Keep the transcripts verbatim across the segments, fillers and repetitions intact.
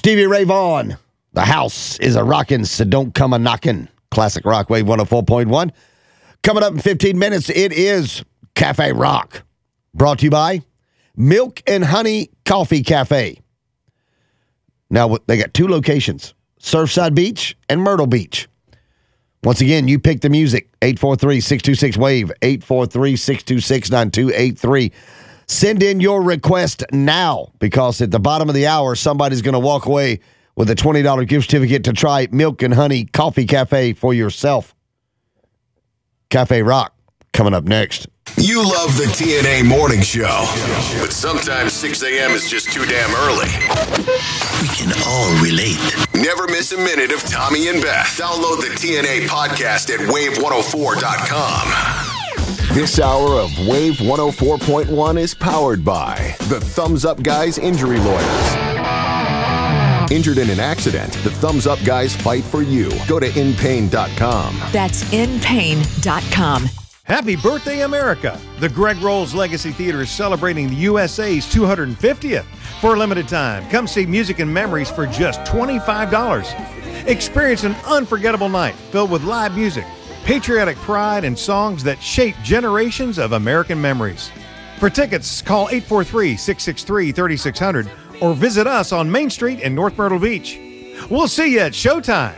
Stevie Ray Vaughan, the house is a rockin', so don't come a knockin'. Classic Rock Wave one oh four point one. Coming up in fifteen minutes, it is Cafe Rock. Brought to you by Milk and Honey Coffee Cafe. Now, they got two locations, Surfside Beach and Myrtle Beach. Once again, you pick the music, eight four three, six two six, WAVE, eight four three, six two six, nine two eight three. Send in your request now, because at the bottom of the hour, somebody's going to walk away with a twenty dollars gift certificate to try Milk and Honey Coffee Cafe for yourself. Cafe Rock, coming up next. You love the T N A Morning Show, but sometimes six a.m. is just too damn early. We can all relate. Never miss a minute of Tommy and Beth. Download the T N A podcast at wave one oh four dot com. This hour of Wave one oh four point one is powered by the Thumbs Up Guys Injury Lawyers. Injured in an accident, the Thumbs Up Guys fight for you. Go to in pain dot com. That's in pain dot com. Happy birthday, America! The Greg Rolls Legacy Theater is celebrating the U S A's two hundred fiftieth. For a limited time, come see Music and Memories for just twenty-five dollars. Experience an unforgettable night filled with live music, patriotic pride, and songs that shape generations of American memories. For tickets, call eight four three, six six three, three six zero zero or visit us on Main Street in North Myrtle Beach. We'll see you at showtime.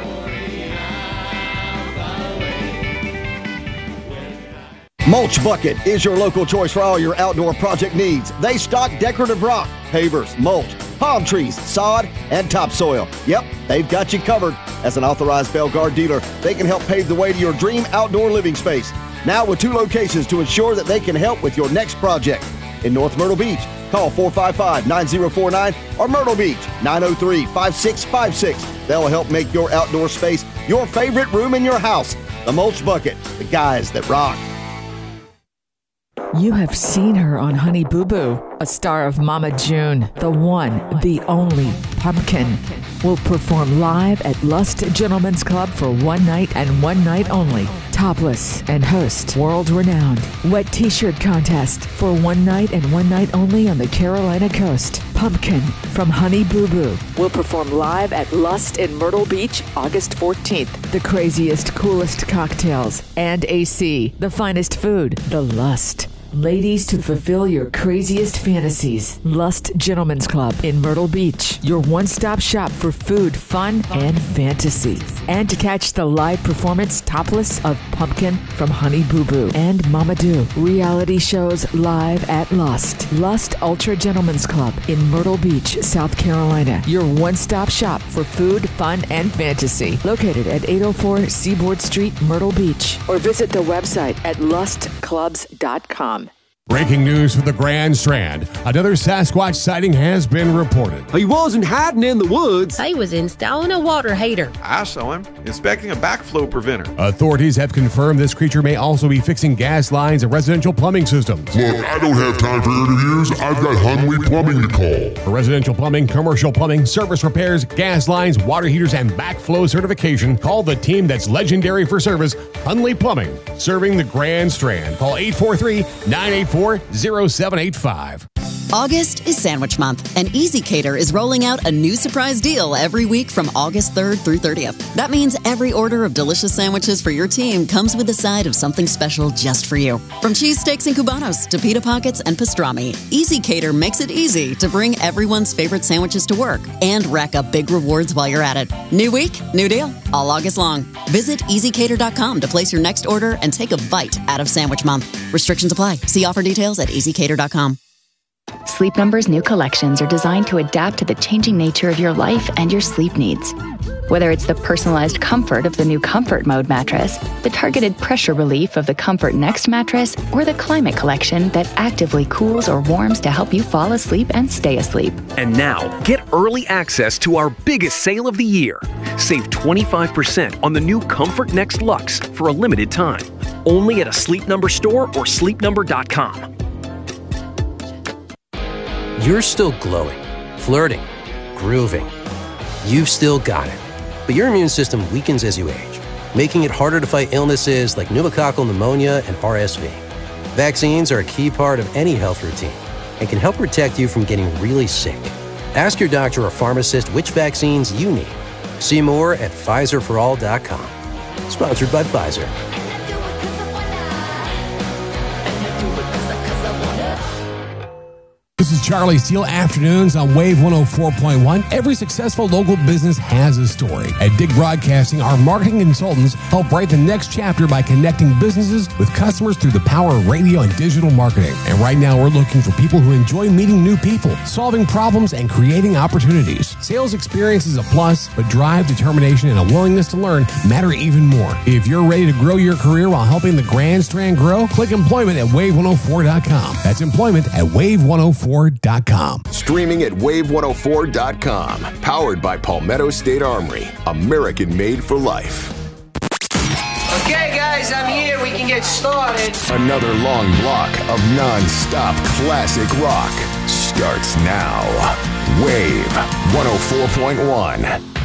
Mulch Bucket is your local choice for all your outdoor project needs. They stock decorative rock, pavers, mulch, palm trees, sod, and topsoil. Yep, they've got you covered. As an authorized Belgard dealer, they can help pave the way to your dream outdoor living space. Now with two locations to ensure that they can help with your next project. In North Myrtle Beach, call four five five, nine zero four nine or Myrtle Beach, nine oh three, five six five six. They'll help make your outdoor space your favorite room in your house. The Mulch Bucket, the guys that rock. You have seen her on Honey Boo Boo, a star of Mama June. The one, the only Pumpkin will perform live at Lust Gentlemen's Club for one night and one night only. Topless and host world-renowned wet t-shirt contest for one night and one night only on the Carolina coast. Pumpkin from Honey Boo Boo will perform live at Lust in Myrtle Beach August fourteenth. The craziest, coolest cocktails and A C, the finest food, the Lust. Ladies, to fulfill your craziest fantasies, Lust Gentlemen's Club in Myrtle Beach, your one-stop shop for food, fun, and fantasy. And to catch the live performance topless of Pumpkin from Honey Boo Boo and Mama Do. Reality shows live at Lust. Lust Ultra Gentlemen's Club in Myrtle Beach, South Carolina. Your one-stop shop for food, fun, and fantasy. Located at eight oh four Seaboard Street, Myrtle Beach. Or visit the website at lust clubs dot com. Breaking news from the Grand Strand. Another Sasquatch sighting has been reported. He wasn't hiding in the woods. He was installing a water heater. I saw him inspecting a backflow preventer. Authorities have confirmed this creature may also be fixing gas lines and residential plumbing systems. Look, I don't have time for interviews. I've got Hunley Plumbing to call. For residential plumbing, commercial plumbing, service repairs, gas lines, water heaters, and backflow certification, call the team that's legendary for service, Hunley Plumbing, serving the Grand Strand. Call eight four three, nine eight four, zero seven eight five. August is Sandwich Month, and Easy Cater is rolling out a new surprise deal every week from August third through thirtieth. That means every order of delicious sandwiches for your team comes with a side of something special just for you. From cheesesteaks and cubanos to pita pockets and pastrami, Easy Cater makes it easy to bring everyone's favorite sandwiches to work and rack up big rewards while you're at it. New week, new deal, all August long. Visit easy cater dot com to place your next order and take a bite out of Sandwich Month. Restrictions apply. See offer details at easy cater dot com. Sleep Number's new collections are designed to adapt to the changing nature of your life and your sleep needs. Whether it's the personalized comfort of the new Comfort Mode mattress, the targeted pressure relief of the Comfort Next mattress, or the Climate Collection that actively cools or warms to help you fall asleep and stay asleep. And now, get early access to our biggest sale of the year. Save twenty-five percent on the new Comfort Next Luxe for a limited time. Only at a Sleep Number store or sleep number dot com. You're still glowing, flirting, grooving. You've still got it. But your immune system weakens as you age, making it harder to fight illnesses like pneumococcal pneumonia and R S V. Vaccines are a key part of any health routine and can help protect you from getting really sick. Ask your doctor or pharmacist which vaccines you need. See more at Pfizer for all dot com. Sponsored by Pfizer. This is Charlie Steele, Afternoons on Wave one oh four point one. Every successful local business has a story. At Dig Broadcasting, our marketing consultants help write the next chapter by connecting businesses with customers through the power of radio and digital marketing. And right now, we're looking for people who enjoy meeting new people, solving problems, and creating opportunities. Sales experience is a plus, but drive, determination, and a willingness to learn matter even more. If you're ready to grow your career while helping the Grand Strand grow, click employment at wave one oh four dot com. That's employment at wave one oh four dot com. Streaming at wave one oh four dot com. Powered by Palmetto State Armory. American made for life. Okay, guys, I'm here. We can get started. Another long block of non-stop classic rock starts now. Wave one oh four point one.